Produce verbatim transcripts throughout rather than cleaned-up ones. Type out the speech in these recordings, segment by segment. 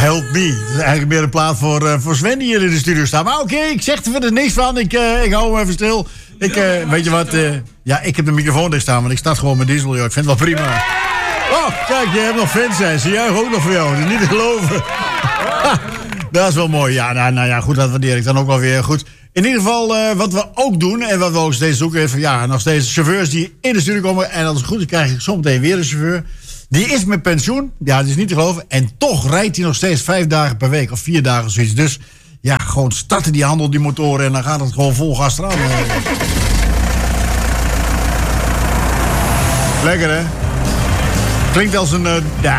Help Me. Dat is eigenlijk meer een plaat voor, uh, voor Sven die hier in de studio staat. Maar oké, okay, ik zeg er verder niks van. Ik, uh, ik hou hem even stil. Ik, uh, weet je wat? Uh, ja, ik heb de microfoon dicht staan, want ik start gewoon met diesel. Joh. Ik vind het wel prima. Oh, kijk, je hebt nog fans, hè. Zie jij ook nog voor jou. Dat is niet te geloven. Ha, dat is wel mooi. Ja, nou, nou ja, goed, dat waardeer ik dan ook wel weer. Goed. In ieder geval, uh, wat we ook doen en wat we ook steeds zoeken... Even, ja, nog steeds chauffeurs die in de studio komen. En als het goed is, krijg ik zometeen weer een chauffeur. Die is met pensioen. Ja, dat is niet te geloven. En toch rijdt hij nog steeds vijf dagen per week. Of vier dagen of zoiets. Dus ja, gewoon starten die handel, die motoren. En dan gaat het gewoon vol gas eraan. Lekker, hè? Klinkt als een... Uh, ja.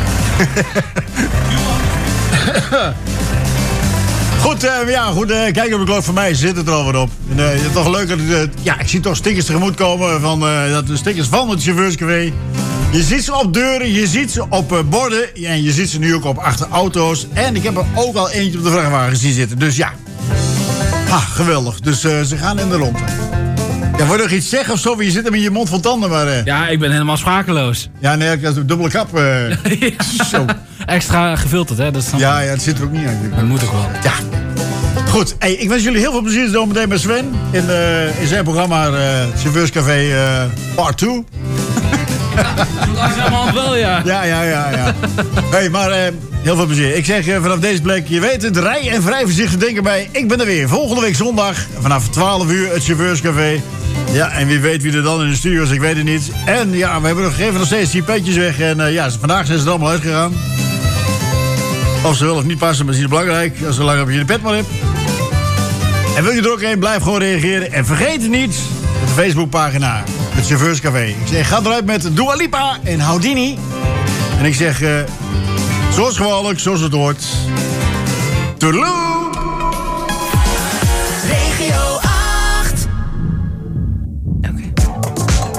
Goed, uh, ja, goed uh, kijk op de klok. Voor mij zit het er al wat op. En, uh, het is toch leuk dat uh, ja, ik zie toch stickers tegemoet komen van uh, dat de stickers van het chauffeurscafé. Je ziet ze op deuren, je ziet ze op uh, borden en je ziet ze nu ook op achter auto's. En ik heb er ook al eentje op de vrachtwagen zien zitten. Dus ja, ha, geweldig. Dus uh, ze gaan in de ronde. Ja, wil je nog iets zeggen of zo? Je zit er met je mond vol tanden, maar... Uh... Ja, ik ben helemaal sprakeloos. Ja, nee, dat is een dubbele kap. Uh... ja. Zo. Extra gefilterd, hè? Dat is dan... Ja, ja, dat zit er ook niet aan. Dat moet ook wel. Ja. Goed, hey, ik wens jullie heel veel plezier zo meteen met Sven. In, uh, in zijn programma uh, Chauffeurscafé uh, Part twee. Langzamerhand wel, ja. Ja, ja, ja, ja. Hey, maar uh, heel veel plezier. Ik zeg uh, vanaf deze plek, je weet het, rij en vrij voorzichtig denken bij. Ik ben er weer. Volgende week zondag vanaf twaalf uur het Chauffeurscafé. Ja, en wie weet wie er dan in de studio is, ik weet het niet. En ja, we hebben nog, geven nog steeds die petjes weg. En uh, ja, vandaag zijn ze er allemaal uitgegaan. Of ze wel of niet passen, maar dat is niet belangrijk. Zolang je de pet maar hebt. En wil je er ook een, blijf gewoon reageren. En vergeet het niet, de Facebookpagina, het Chauffeurscafé. Ik zeg, ga eruit met Dua Lipa en Houdini. En ik zeg, uh, zoals gewoonlijk, zoals het hoort. Toedeloe!